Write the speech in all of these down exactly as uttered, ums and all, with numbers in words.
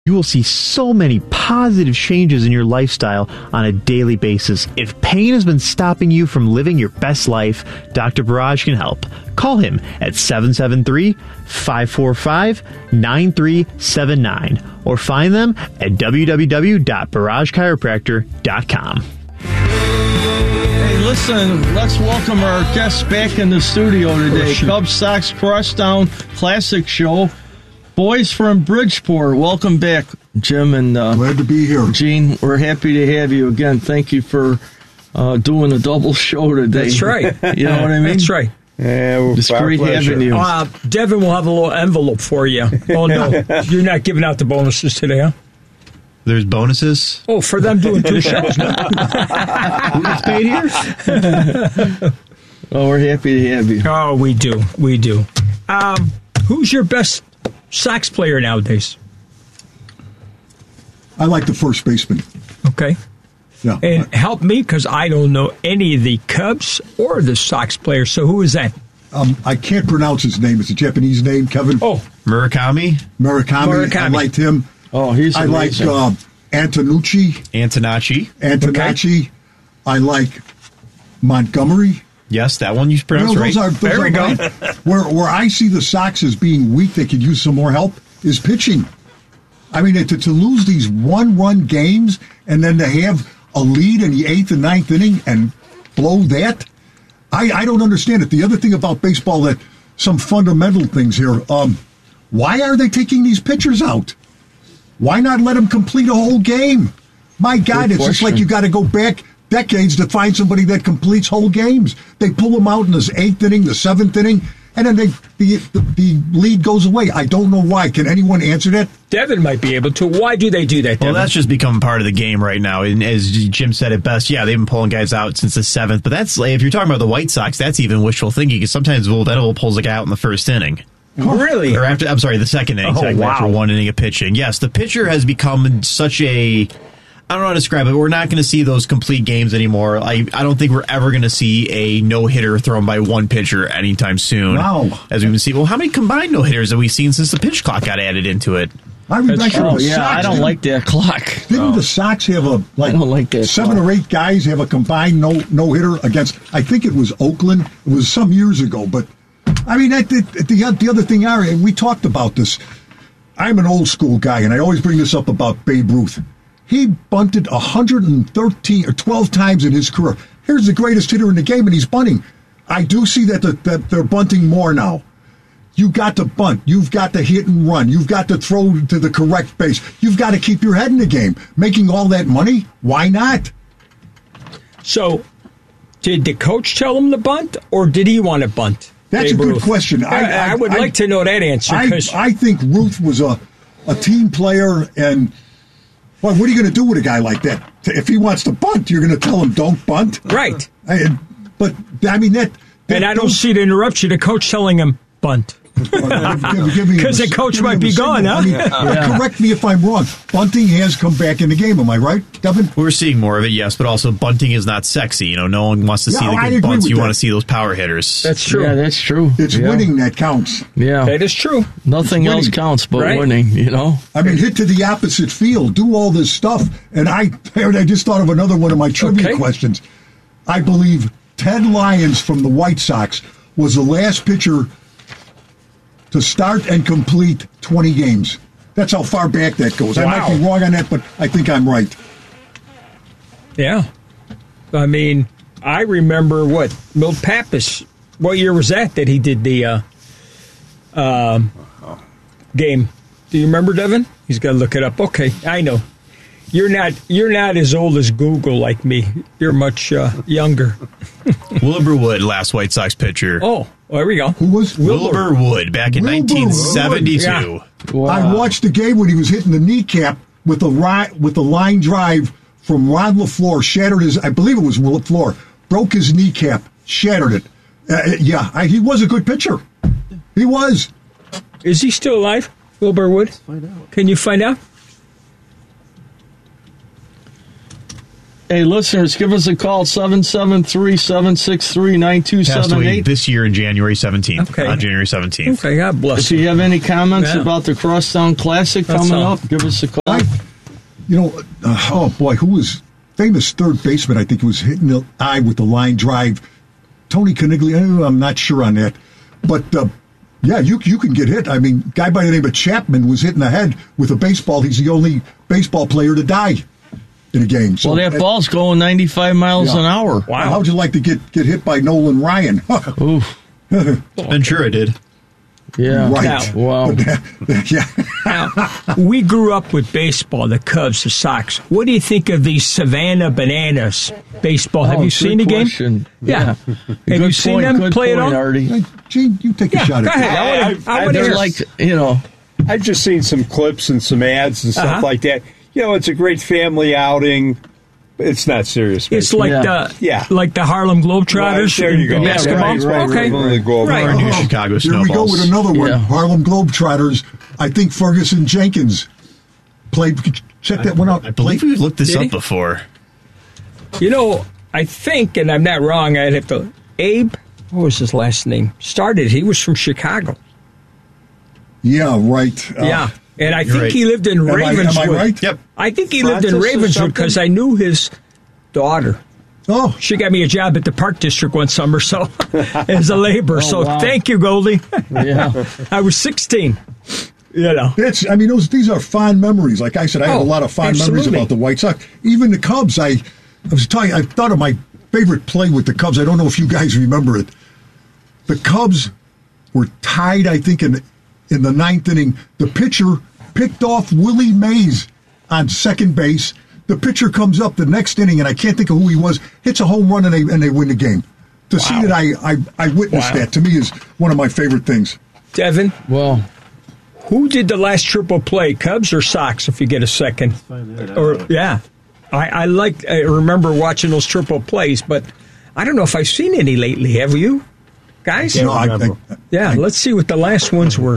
You will see so many positive changes in your lifestyle on a daily basis. If pain has been stopping you from living your best life, Doctor Barrage can help. Call him at seven seven three, five four five, nine three seven nine or find them at w w w dot barrage chiropractor dot com. Hey, listen, let's welcome our guests back in the studio today. Cubs Sox Crosstown Classic Show. Boys from Bridgeport, welcome back, Jim and uh, glad to be here. Gene, we're happy to have you again. Thank you for uh, doing a double show today. That's right. You know what I mean? That's right. Yeah, well, it's great pleasure. having you. Uh, Devin will have a little envelope for you. Oh, no. You're not giving out the bonuses today, huh? There's bonuses? Oh, for them doing two shows. Who gets paid here? Oh, we're happy to have you. Oh, we do. We do. Um, who's your best Sox player nowadays? I like the first baseman. Okay. Yeah. And help me, because I don't know any of the Cubs or the Sox players. So who is that? Um, I can't pronounce his name. It's a Japanese name, Kevin. Oh. Murakami? Murakami. Murakami. I liked him. Oh, he's I amazing. like uh, Antonucci. Antonacci. Antonacci. Okay. I like Montgomery. Yes, that one you pronounced you know, those right. Are, those there we are go. Right. Where, where I see the Sox as being weak, they could use some more help, is pitching. I mean, to, to lose these one-run games and then to have a lead in the eighth and ninth inning and blow that, I, I don't understand it. The other thing about baseball, that some fundamental things here, um, why are they taking these pitchers out? Why not let them complete a whole game? My God, Good it's question. just like you got to go back decades to find somebody that completes whole games. They pull them out in the eighth inning, the seventh inning, and then they, the, the the lead goes away. I don't know why. Can anyone answer that? Devin might be able to. Why do they do that, Devin? Well, that's just become part of the game right now. And as Jim said it best, yeah, they've been pulling guys out since the seventh. But that's, if you're talking about the White Sox, that's even wishful thinking, because sometimes Will Venable pulls a guy out in the first inning. Really? Or after, I'm sorry, the second inning, Oh, wow. after one inning of pitching. Yes, the pitcher has become such a, I don't know how to describe it. We're not going to see those complete games anymore. I, I don't think we're ever going to see a no-hitter thrown by one pitcher anytime soon. Wow. As we've been seeing. Well, how many combined no-hitters have we seen since the pitch clock got added into it? I remember That's true. the Oh, yeah, Sox I don't didn't- like that clock. Didn't Oh. the Sox have a like, I don't like that seven clock. or eight guys have a combined no no hitter against? I think it was Oakland. It was some years ago, but I mean, that, the the the other thing, Ari, and we talked about this. I'm an old school guy, and I always bring this up about Babe Ruth. He bunted one hundred thirteen or twelve times in his career. Here's the greatest hitter in the game, and he's bunting. I do see that, the, that they're bunting more now. You got to bunt. You've got to hit and run. You've got to throw to the correct base. You've got to keep your head in the game. Making all that money? Why not? So, did the coach tell him to bunt, or did he want to bunt? That's Babe a good Ruth? question. I, I, I would I, like to know that answer. I, 'Cause I think Ruth was a, a team player, and well, what are you going to do with a guy like that? If he wants to bunt, you're going to tell him don't bunt? right. I, but, I mean, that... that And I don't those- see the interruption. The coach telling him bunt. Because the coach might be gone, huh? I mean, Yeah. Correct me if I'm wrong. Bunting has come back in the game. Am I right, Devin? We're seeing more of it, yes, but also bunting is not sexy. You know, no one wants to Yeah, see the I good agree bunts. with You that. want to see those power hitters. That's true. Yeah, that's true. It's yeah. winning that counts. Yeah. That is true. Nothing It's else winning. counts but Right. winning, you know? I mean, hit to the opposite field, do all this stuff. And I, I just thought of another one of my trivia Okay. questions. I believe Ted Lyons from the White Sox was the last pitcher to start and complete twenty games. That's how far back that goes. I might Wow. be wrong on that, but I think I'm right. Yeah. I mean, I remember what Milt Pappas. What year was that that he did the uh, um, game? Do you remember, Devin? He's got to look it up. Okay, I know. You're not. You're not as old as Google like me. You're much uh, younger. Wilbur Wood, last White Sox pitcher. Oh, well, there we go. Who was? Wilbur Wood, back in Wilbur nineteen seventy-two. Yeah. Wow. I watched the game when he was hitting the kneecap with a ri- with a line drive from Ron LaFleur, shattered his. I believe it was LaFleur, broke his kneecap, shattered it. Uh, yeah, I, he was a good pitcher. He was. Is he still alive, Wilbur Wood? Let's find out. Can you find out? Hey, listeners, give us a call, seven seven three, seven six three, nine two Passed seven away eight. this year in January seventeenth. Okay. On January seventeenth. Okay, God bless If you. you have any comments Yeah. about the Crosstown Classic That's coming all. up, give us a call. I, you know, uh, oh boy, who was famous third baseman? I think he was hitting the eye with the line drive. Tony Caniglia, I'm not sure on that, but uh, yeah, you you can get hit. I mean, guy by the name of Chapman was hitting the head with a baseball. He's the only baseball player to die in a game. So, Well, that ball's going ninety-five miles Yeah. an hour. Wow. How'd you like to get, get hit by Nolan Ryan? Oof. Ventura did. Yeah. Right. Now- Wow. yeah. Now, we grew up with baseball, the Cubs, the Sox. What do you think of these Savannah Bananas baseball? Have Oh, you seen good the game? question. Yeah. Yeah. Have Good you seen point, them good play point, at all? Artie. Hey, Gene, you take Yeah, a shot go at ahead. that. I wanna- I've- I I've wanna They're hear- like, you know, I've just seen some clips and some ads and stuff Uh-huh. like that. You know, it's a great family outing. It's not serious. It's baseball. like Yeah. the Yeah. like the Harlem Globetrotters Right, there you in, go. in Yeah, basketball. right, right, okay, right, right. Go over. right. Our new Oh, Chicago Here we go Snowballs. with another one. Yeah. Harlem Globetrotters. I think Ferguson Jenkins played. Check that one out. I believe we've looked this Did up he? before. You know, I think, and I'm not wrong. I'd have to. Abe, what was his last name? Started. He was from Chicago. Yeah, right. Uh, yeah, and I you're think right. he lived in Am I, am Ravenswood. I right? Yep. I think he Francis lived in or Ravenswood something? because I knew his daughter. Oh, She got me a job at the Park District one summer, so as a laborer. so wow. thank you, Goldie. yeah. I was sixteen. You know. it's. I mean, those these are fond memories. Like I said, I have Oh, a lot of fond memories absolutely. about the White Sox. Even the Cubs. I, I was telling. I thought of my favorite play with the Cubs. I don't know if you guys remember it. The Cubs were tied. I think in in the ninth inning. The pitcher picked off Willie Mays on second base. The pitcher comes up the next inning, and I can't think of who he was. Hits a home run, and they and they win the game. To see that I I, I witnessed Wow. that, to me, is one of my favorite things. Devin, Well, who did the last triple play, Cubs or Sox? If you get a second, or yeah, I, I like. I remember watching those triple plays, but I don't know if I've seen any lately. Have you, guys? No, I, I, Yeah, let's see what the last ones were.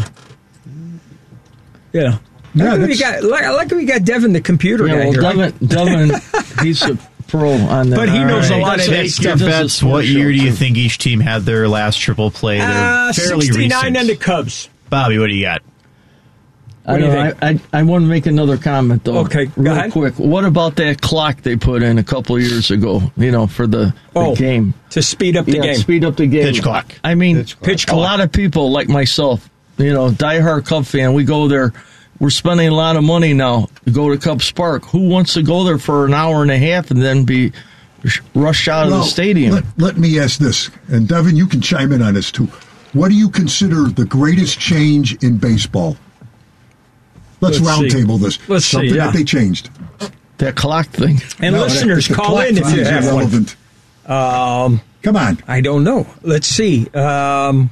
Yeah. Yeah, Like we that's- got, like, like we got Devin, the computer yeah, guy well, here. Devin, Devin, he's a pro on that. But he knows a All lot of that Take stuff. your This is bets. sports What year show, do you too. think each team had their last triple play? They're Uh, fairly sixty-nine recent. on the Cubs. Bobby, what do you got? I, What do you know, think? I, I, I want to make another comment, though. Okay, go real ahead. quick. What about that clock they put in a couple of years ago, you know, for the, the Oh, game? to speed up the yeah, game. speed up the game. Pitch clock. I mean, Pitch clock. Pitch a clock. lot of people like myself, you know, diehard Cub fan, we go there. We're spending a lot of money now to go to Cubs Park. Who wants to go there for an hour and a half and then be sh- rushed out of Well, the stadium? Let, let me ask this, and Devin, you can chime in on this too. What do you consider the greatest change in baseball? Let's, Let's see. roundtable this. Let's see, Something yeah. that they changed. that clock thing. And No, that- listeners, the call clock in if thing you is have one. irrelevant. Um, Come on, I don't know. Let's see. Um,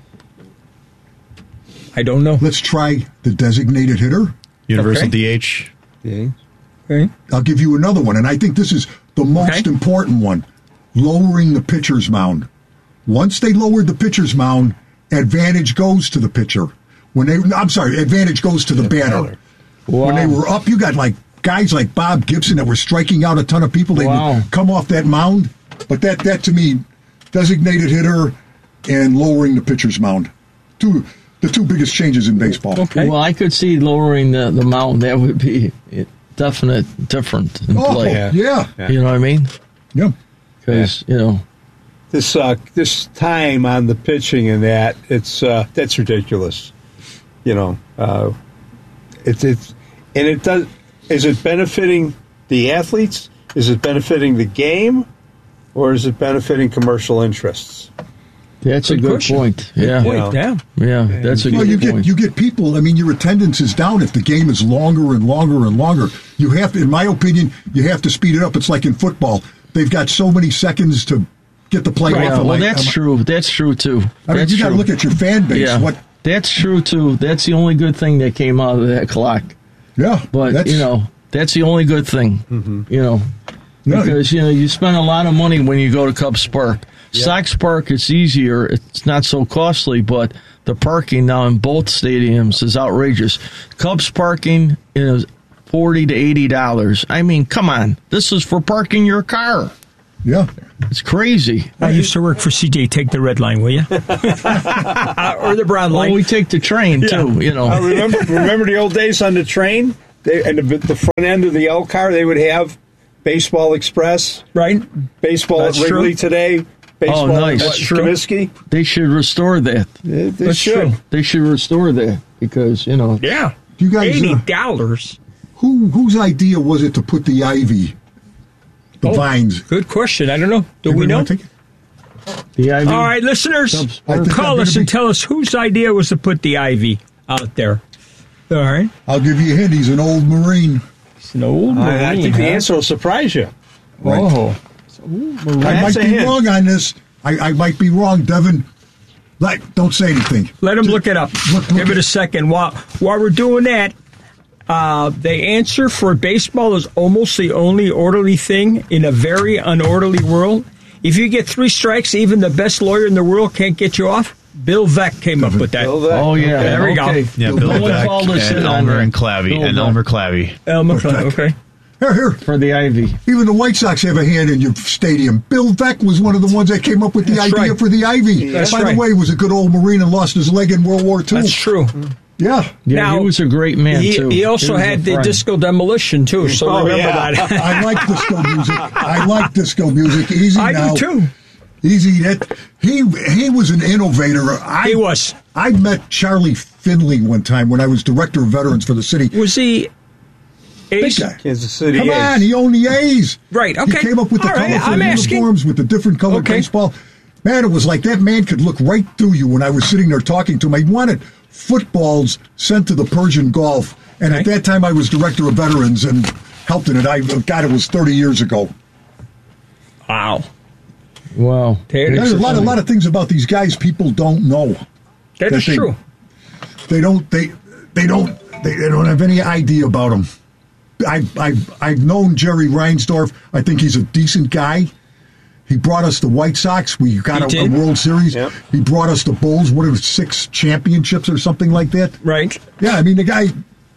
I don't know. let's try the designated hitter. Universal Okay. D H. Yeah. Okay. I'll give you another one, and I think this is the most Okay. important one: lowering the pitcher's mound. Once they lowered the pitcher's mound, advantage goes to the pitcher. When they, I'm sorry, advantage goes to the batter. When they were up, you got like guys like Bob Gibson that were striking out a ton of people. They Wow. would come off that mound, but that that to me, designated hitter and lowering the pitcher's mound, two the two biggest changes in baseball. Okay. Well, I could see lowering the, the mound. That would be a definite different in Oh, play. yeah, Yeah. yeah, You know what I mean? yeah. Because, you know, This uh, this time on the pitching and that it's uh, that's ridiculous. You know, uh, it's it's and it does. Is it benefiting the athletes? Is it benefiting the game, or is it benefiting commercial interests? that's a Good good question. point. Yeah. Wait, Yeah. yeah. Yeah, that's a Well, good you point. get you get people. I mean, your attendance is down if the game is longer and longer and longer. You have to, in my opinion, you have to speed it up. It's like in football; they've got so many seconds to get the play Yeah, off. well, Like, that's um, true. That's true, too. I mean, That's you got to true. look at your fan base. Yeah, What? that's true, too. That's the only good thing that came out of that clock. Yeah, But, that's, you know, that's the only good thing, you know, Yeah. because, you know, you spend a lot of money when you go to Cubs Park. Sox Park, it's easier. It's not so costly, but the parking now in both stadiums is outrageous. Cubs parking is forty to eighty dollars. I mean, come on. This is for parking your car. Yeah. It's crazy. I used to work for C J. Take the red line, will you? uh, or the brown line. Well, we take the train, too, you know. I remember, remember the old days on the train? They, and the, the front end of the L car, they would have Baseball Express, Right? Baseball That's at Wrigley true. today, Baseball Oh, nice. at That's true. Comiskey. They should restore that. They, they That's should. true. They should restore that because, you know. Yeah. You guys, eighty uh, dollars. who whose idea was it to put the ivy, the Oh. vines? Good question. I don't know. Do we Anybody know? wanna take it? The I V. All right, listeners, I think call I'm us gonna and be- tell us whose idea was to put the ivy out there. All right. I'll give you a hint. He's an old Marine. It's an old I, I Marine, think the huh? answer will surprise you. Oh. I might That's a be hint. wrong on this. I, I might be wrong, Devin. Like, don't say anything. Let him look it up. Look- look Give it at- a second. While while we're doing that, uh, the answer for baseball is almost the only orderly thing in a very unorderly world. If you get three strikes, even the best lawyer in the world can't get you off. Bill Veck came up with that. Bill Veck. Oh, yeah. There we go. okay. Yeah, Bill Bill Veck. Beck All this and in on Elmer there. and Clavy Bill and Beck. Elmer Clavy. Elmer Clavy, okay. Here, here. For the I V. Even the White Sox have a hand in your stadium. Bill Veck was one of the ones that came up with the That's idea right. for the ivy. That's By right. the way, he was a good old Marine and lost his leg in World War Two. That's true. Yeah. Yeah, Now, he was a great man, He, too. he also was a had the friend. disco demolition, too, so Oh, remember yeah. that. I like disco music. I like disco music. Easy I now. do, too. Easy. That he he was an innovator. I, He was. I met Charlie Finley one time when I was director of veterans for the city. Was he Ace? Big guy. Kansas City Come A's. on, he owned the A's. Right, He okay. came up with the All right, colorful I'm asking. uniforms with the different colored Okay. baseball. Man, it was like that man could look right through you when I was sitting there talking to him. I wanted footballs sent to the Persian Gulf. And at Okay. that time, I was director of veterans and helped in it. I, God, it was thirty years ago. Wow. Wow. There it There's is. a lot, a lot of things about these guys people don't know. That that is they- true. They don't. They they don't. They, they don't have any idea about them. I I I've known Jerry Reinsdorf. I think he's a decent guy. He brought us the White Sox. We got He a, a did? World Series. Yep. He brought us the Bulls. What are six championships or something like that? Right. Yeah, I mean the guy,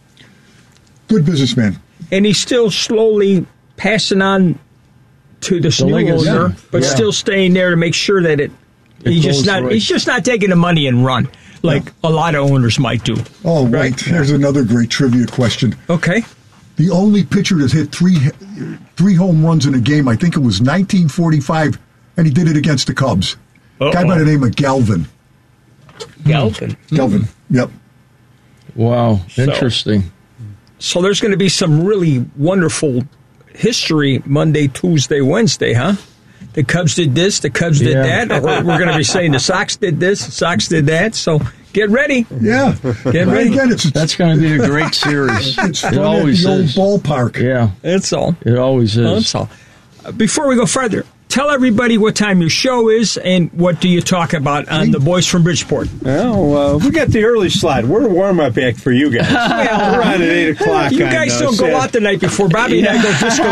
good businessman. And he's still slowly passing on to this The new legacy. owner, Yeah. but Yeah. still staying there to make sure that it. It he's just goes not. right. He's just not taking the money and run like a lot of owners might do. Oh, Right. right. There's another great trivia question. Okay. The only pitcher to hit three three home runs in a game, I think it was nineteen forty-five, and he did it against the Cubs. Uh-oh. Guy by the name of Galvin. Galvin. Galvin. Yep. Wow. So- Interesting. So there's going to be some really wonderful history Monday, Tuesday, Wednesday, huh? The Cubs did this, the Cubs did Yeah. that. Or we're going to be saying the Sox did this, the Sox did that. So get ready. Yeah. Get ready. Again, it's, That's going to be a great series. it's fun It at always the old is. ballpark. Yeah, That's all. it always is. That's all. Uh, Before we go further, tell everybody what time your show is and what do you talk about on The Boys from Bridgeport. Well, uh, we got the early slot. We're a warm-up act for you guys. We're on at eight o'clock. You on, guys uh, don't go Sat- out the night before. Bobby and I go disco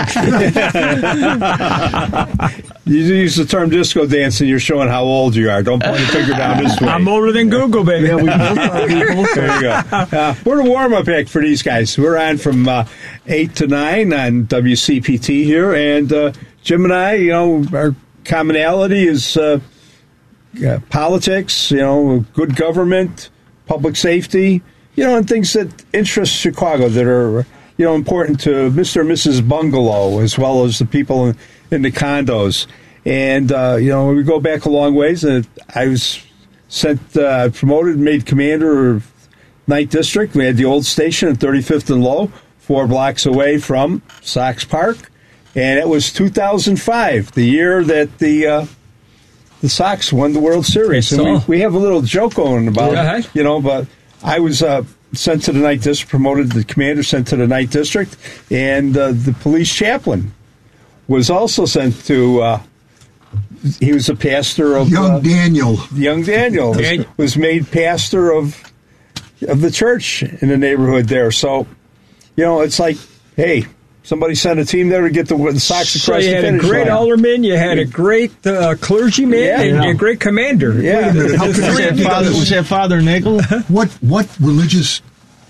dancing. You use the term disco dancing, you're showing how old you are. Don't point a finger down this way. I'm older than Google, baby. Yeah, we both are. We both There are. you go. Uh, we're the warm-up act for these guys. We're on from uh, eight to nine on W C P T here, and uh, Jim and I, you know, our commonality is uh, uh, politics, you know, good government, public safety, you know, and things that interest Chicago that are, you know, important to Mister and Missus Bungalow as well as the people in, in the condos. And, uh, you know, we go back a long ways. And I was sent, uh, promoted, made commander of Ninth District. We had the old station at thirty-fifth and Low, four blocks away from Sox Park. And it was two thousand five, the year that the uh, the Sox won the World Series. Yes, And we, so. we have a little joke going about Yeah. it, you know, but I was uh, sent to the Ninth District, promoted the commander, sent to the Ninth District, and uh, the police chaplain was also sent to, uh, he was a pastor of... Young uh, Daniel. young Daniel was, Dan- was made pastor of of the church in the neighborhood there. So, you know, it's like, hey, somebody sent a team there to get the, the Sox So across you the had a finish great line. alderman, you had a great uh, clergyman, Yeah. and Yeah. a great commander. Yeah. Look at the- How the could three you of Was you that Father, guys. was that Father Nagel? What what religious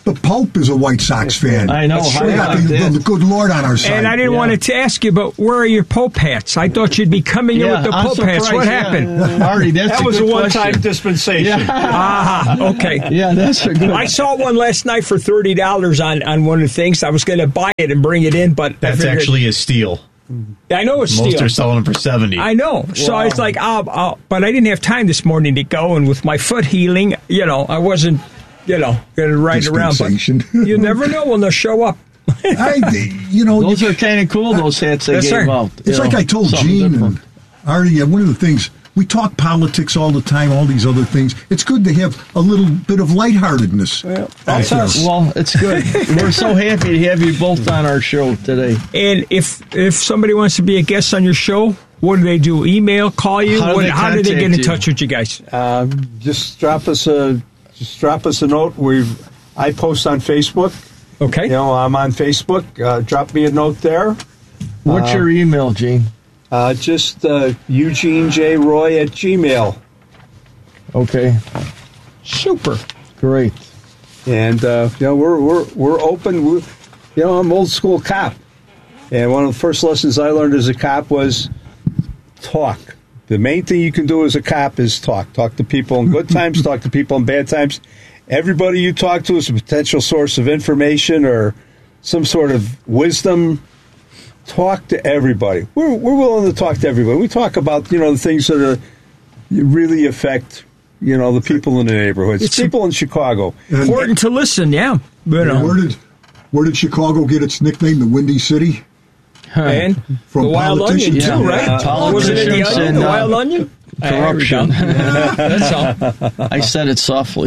the Pope is a White Sox fan. I know. That's How yeah, about the, that? the good Lord on our side. And I didn't Yeah. want to ask you, but where are your Pope hats? I thought you'd be coming in with the I'm Pope hats. surprised, What yeah. happened? Marty, that's That a was good a one-time question. dispensation. Ah, okay. Yeah, that's a good. I saw one last night for thirty dollars on, on one of the things. I was going to buy it and bring it in, but I That's figured- actually a steal. I know it's Most steel. are selling them for seventy. I know. So I was like, oh, oh, but I didn't have time this morning to go, and with my foot healing, you know, I wasn't, you know, going to ride around. But Dispensation. you never know when they'll show up. I, you know, Those you- are kind of cool. Those hats they Yes, gave sir. out. it's you like know, I told something Gene different. and Artie, uh, one of the things, we talk politics all the time, all these other things. It's good to have a little bit of lightheartedness. Well, out that's there. us. Well, it's good. We're so happy to have you both on our show today. And if if somebody wants to be a guest on your show, what do they do? Email, call you? How do What- they how do they get in contact you? touch with you guys? Uh, just drop us a just drop us a note. We I post on Facebook. Okay. You know, I'm on Facebook. Uh, drop me a note there. What's Uh, your email, Gene? Uh, just uh, Eugene J. Roy at Gmail. Okay, Super. great. And uh, you know, we're we're we're open. We're, you know, I'm old school cop, and one of the first lessons I learned as a cop was talk. The main thing you can do as a cop is talk. Talk to people in good times. Talk to people in bad times. Everybody you talk to is a potential source of information or some sort of wisdom. Talk to everybody. We're we're willing to talk to everybody. We talk about you know the things that are, really affect you know the people in the neighborhoods. It's people in Chicago. And Important to listen, yeah. You know. where did where did Chicago get its nickname, the Windy City? And From the Wild Onion, politicians? too, Yeah. right? Yeah. Wasn't it the Politicians onion, and, the uh, Wild Onion? corruption. There we go. That's all. I said it softly.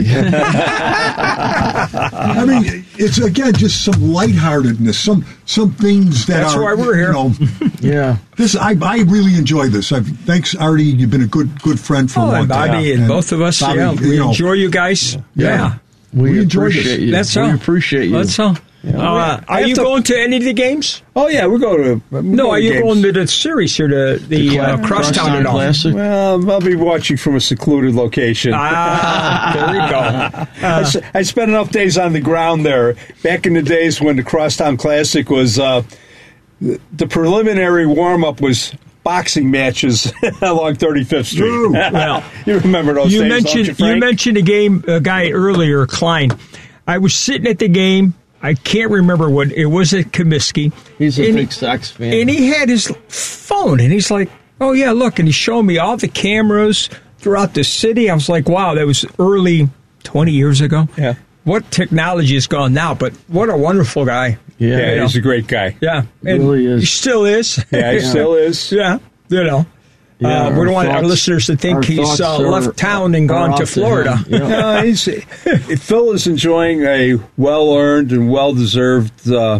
I mean, it's again just some lightheartedness, some some things that That's are. why we're here. You know, Yeah. this I I really enjoy this. I've, thanks, Artie. You've been a good good friend for Oh, a long and time. Bobby and both of us, Bobby, yeah, we you know, enjoy you guys. Yeah. We, We enjoy this. appreciate you. That's we all. appreciate you. That's all. Uh, are you to- going to any of the games? Oh yeah, we're going to. we're No, going are to you games. going to the series here, the, the, The uh, Cla- Crosstown Crosstown at all? Classic. Well, I'll be watching from a secluded location. Ah, there we go. I, s- I spent enough days on the ground there. Back in the days when the Crosstown Classic was, uh, the the preliminary warm up was boxing matches along thirty-fifth Street. Ooh. Well, You remember those you days, mentioned don't you, Frank? you mentioned a game a guy earlier, Klein. I was sitting at the game. I can't remember what it was at Comiskey. He's a And big he- Sox fan. And he had his phone, and he's like, "Oh yeah, look!" And he showed me all the cameras throughout the city. I was like, "Wow, that was early twenty years ago." Yeah. What technology has gone now? But what a wonderful guy. Yeah. Yeah, You he's know. a great guy. Yeah, and really is. He still is. Yeah, he still is. Yeah, you know. Yeah, uh, we our don't want our thoughts- listeners to think our he's thoughts uh, are- left town and are gone out to to Florida. him. Yeah. No, he's, Phil is enjoying a well-earned and well-deserved uh,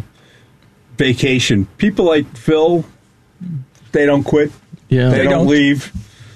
vacation. People like Phil, they don't quit. Yeah. They, They don't, don't. leave.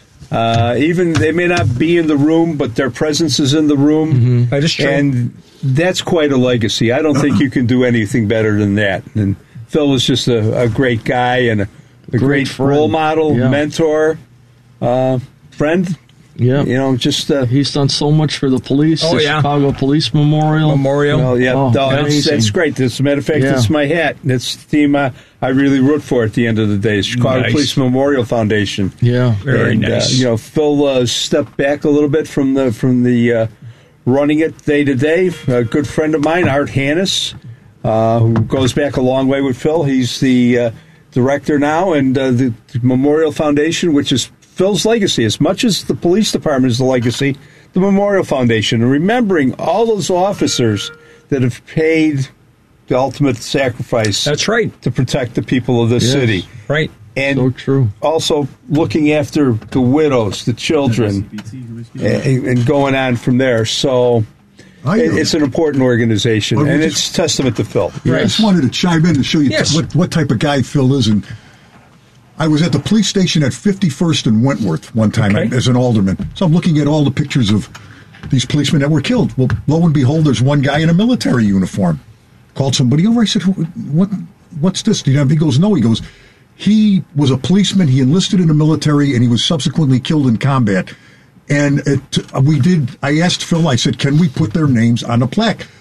Uh, even they may not be in the room, but their presence is in the room, That is true. and that's quite a legacy. I don't think you can do anything better than that. And Phil is just a, a great guy and a, a great, friend. role model, Yeah. mentor, uh, friend. Yeah. You know, just uh, He's done so much for the police, Oh, the yeah. Chicago Police Memorial. Memorial. well, yeah, Oh, no, that's, amazing. that's great. As a matter of fact, Yeah. it's my hat. It's the team I, I really root for at the end of the day. It's Chicago Nice. Police Memorial Foundation. Yeah. Very and, nice. Uh, you know, Phil uh, stepped back a little bit from the from the uh, running it day to day. A good friend of mine, Art Hannes, uh, who goes back a long way with Phil. He's the uh, director now, and uh, the Memorial Foundation, which is Phil's legacy, as much as the police department is the legacy, the Memorial Foundation, and remembering all those officers that have paid the ultimate sacrifice That's right. to protect the people of this Yes. city. Right. And So true. also looking after the widows, the children, and, and going on from there. So I, it- it's an important organization, Well, we and just- it's testament to Phil. I just wanted to chime in to show you Yes. what, what type of guy Phil is. And I was at the police station at fifty-first and Wentworth one time Okay. as an alderman. So I'm looking at all the pictures of these policemen that were killed. Well, lo and behold, there's one guy in a military uniform. Called somebody over. I said, "Who- "What? What's this?" You know, he goes, "No." He goes, "He was a policeman. He enlisted in the military, and he was subsequently killed in combat." And it, we did. I asked Phil. I said, "Can we put their names on a plaque?"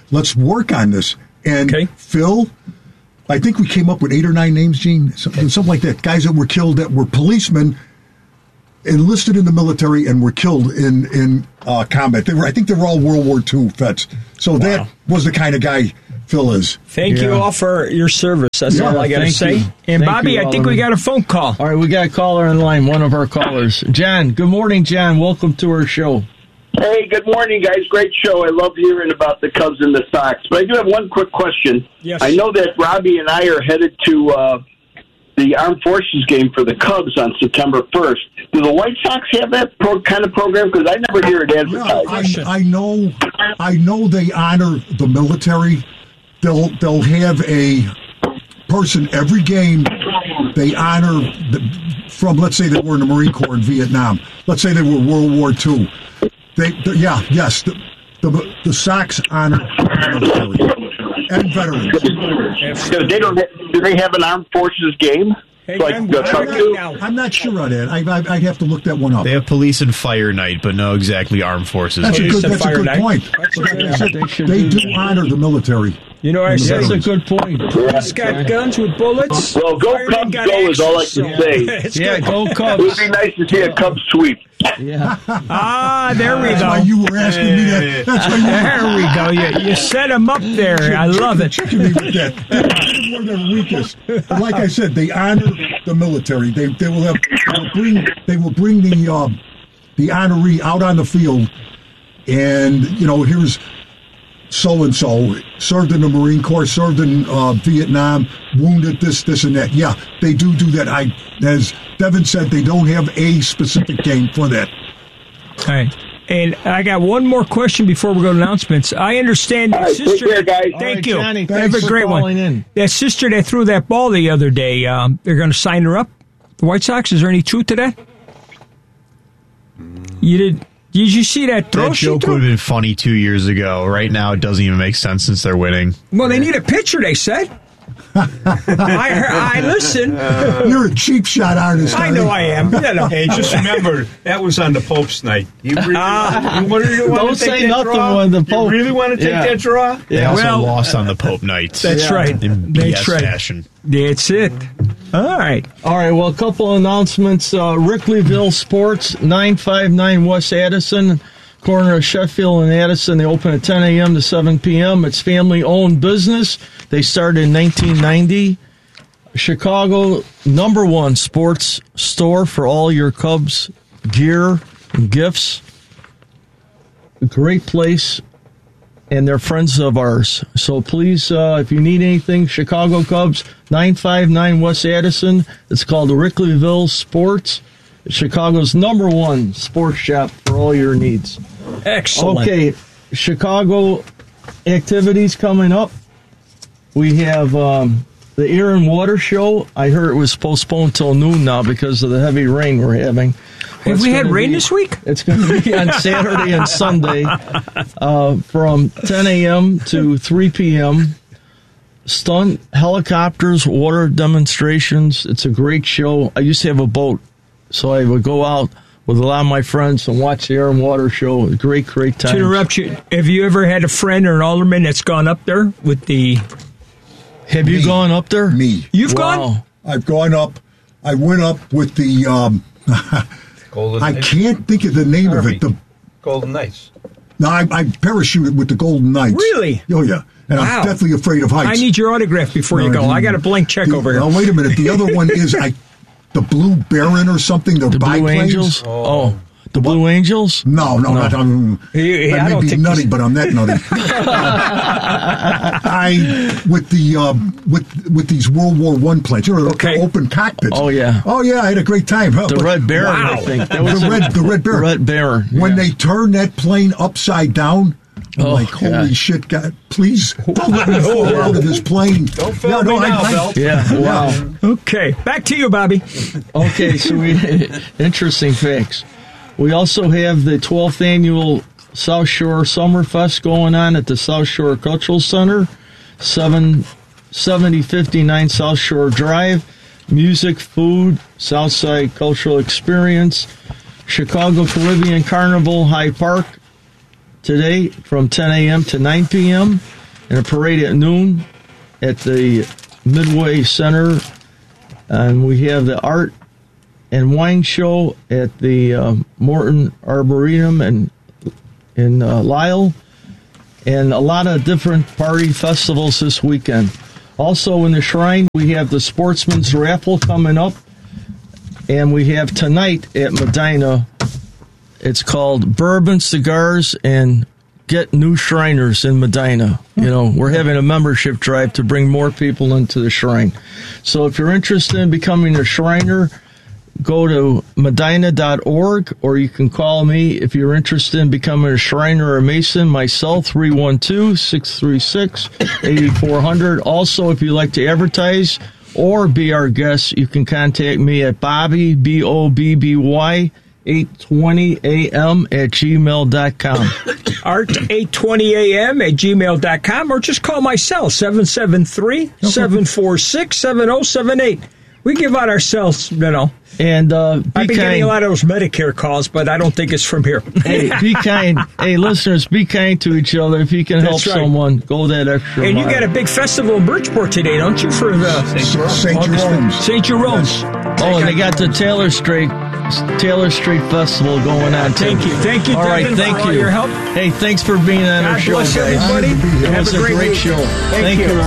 let's work on this. And Okay. Phil, I think we came up with eight or nine names, Gene, something, something like that. Guys that were killed that were policemen, enlisted in the military, and were killed in in uh, combat. They were, I think, they were all World War Two vets. So that was the kind of guy Phil is. Thank you Yeah. all for your service. That's Yeah, all I got to thank say. you. And Thank Bobby, you, I think we Alderman. got a phone call. All right, we got a caller in line, one of our callers. John, good morning, John. Welcome to our show. Hey, good morning, guys. Great show. I love hearing about the Cubs and the Sox. But I do have one quick question. Yes. I know that Robbie and I are headed to uh, the Armed Forces game for the Cubs on September first. Do the White Sox have that pro- kind of program? Because I never hear it Yeah, advertised. I, I know. I know they honor the military. They'll they'll have a person every game. They honor the, from, let's say they were in the Marine Corps in Vietnam. Let's say they were World War Two. They, they yeah, yes, the, the the Sox honor the military and veterans. So they don't. Ha- do they have an Armed Forces game? Hey, like I'm- the I'm Cubs not- do? now. I'm not sure on that. I, I, I'd have to look that one up. They have police and fire night, but no exactly armed forces. That's a Police good. and That's a fire good night. point. That's But like good. I said, They should they do do honor the military. You know, I And the said That's a veterans. good point. police got guns with bullets. Well, go Firemen Cubs, got go is all I axes, can so- say. It's Yeah, good. go It would Cubs. be nice to see a Cubs sweep. Yeah. Ah, there we That's go. why you were asking me that. That's why you There we go. You, you set him up there. I love it. Tricking me with that. That's one of their weakest. But like I said, they honor the military. They they will have they will bring they will bring the uh, the honoree out on the field, and you know here's so and so served in the Marine Corps, served in uh, Vietnam, wounded this this and that. Yeah, they do do that. I as Devin said, they don't have a specific game for that. All right. And I got one more question before we go to announcements. I understand All your right, take sister. care, guys. Thank All right, you. Johnny, Have thanks a for great one. calling in. That sister that threw that ball the other day, um, they're going to sign her up. The White Sox. Is there any truth to that? You did? Did you see that throw? That she joke threw? would have been funny two years ago. Right now, it doesn't even make sense since they're winning. Well, they need a pitcher. They said. I heard, I listen. You're a cheap shot artist. I know I am. You know. Hey, just remember, that was on the Pope's night. You really, Ah. you want to, you want Don't to take say that nothing draw? when the Pope- You really want to take Yeah. that draw? They also well- lost on the Pope night. That's right. In B S That's right. fashion. That's it. All right. All right, well, a couple announcements. Uh, Wrigleyville Sports, nine five nine West Addison, corner of Sheffield and Addison. They open at ten a.m. to seven p.m. It's family-owned business. They started in nineteen ninety. Chicago, number one sports store for all your Cubs gear and gifts. Great place, and they're friends of ours. So please, uh, if you need anything, Chicago Cubs, nine five nine West Addison. It's called Wrigleyville Sports. It's Chicago's number one sports shop for all your needs. Excellent. Okay, Chicago activities coming up. We have um, the Air and Water Show. I heard it was postponed till noon now because of the heavy rain we're having. Have It's we had gonna rain be- this week? It's going to be on Saturday and Sunday uh, from ten a.m. to three p.m. Stunt helicopters, water demonstrations. It's a great show. I used to have a boat, so I would go out with a lot of my friends and watch the Air and Water Show. Great, great time. To interrupt you, have you ever had a friend or an alderman that's gone up there with the? Have you Me. gone up there? Me. You've Wow. gone. I've gone up. I went up with the. Um, Golden I Knights. can't think of the name of it. The, Golden Knights. no, I, I parachuted with the Golden Knights. Really? Oh yeah, and Wow. I'm definitely afraid of heights. I need your autograph before you No, go. the- I got a blank check the- over here. Oh, wait a minute. The other one is I, the Blue Baron or something. The, The Blue biplanes. Angels? Oh, the Blue Angels? No, no, not. Um, He- he- I I may don't be think nutty, he's- but I'm that nutty. I with the um, with with these World War One planes, you know, the Okay. open cockpits. Oh, yeah. oh yeah. I had a great time. Huh? The But- Red Baron, Wow. I think. That The was red, the red Baron. Red Baron. When yeah. they turn that plane upside down, I'm Oh, like, holy God. shit, God, please don't let me fall out of this plane. Don't film me now, Bill. Yeah, wow. Okay, back to you, Bobby. Okay, so we interesting facts. We also have the twelfth annual South Shore Summerfest going on at the South Shore Cultural Center, seven seventy fifty-nine South Shore Drive. Music, food, Southside Cultural Experience, Chicago Caribbean Carnival, High Park, today from ten a.m. to nine p.m. and a parade at noon at the Midway Center. And we have the Art and Wine Show at the uh, Morton Arboretum and in uh, Lisle. And a lot of different party festivals this weekend. Also in the Shrine, we have the Sportsman's Raffle coming up. And we have tonight at Medina, it's called Bourbon, Cigars, and Get New Shriners in Medina. You know, we're having a membership drive to bring more people into the Shrine. So if you're interested in becoming a Shriner, go to medina dot org, or you can call me if you're interested in becoming a Shriner or Mason. My cell, three one two, six three six, eight four zero zero. Also, if you like to advertise or be our guest, you can contact me at Bobby, B O B B Y, eight twenty a m at gmail dot com. Art, eight twenty a m at gmail dot com, or just call my cell, seven seven three, seven four six, seven zero seven eight. We give out our cells, you know. And uh, be I've been kind. getting a lot of those Medicare calls, but I don't think it's from here. Hey, be kind. Hey, listeners, be kind to each other. If you can help That's right. someone, go that extra And mile. you got a big festival in Bridgeport today, don't you? For the Saint Jerome's. Saint Jerome's. Oh, and they got the Taylor Street Taylor Street Festival going on, too. Thank you. Thank you, All right, Devin, thank for all you. your help. Hey, thanks for being on God our show, bless guys. everybody. Glad to be here. It Have was a a great great week. show. Thank you.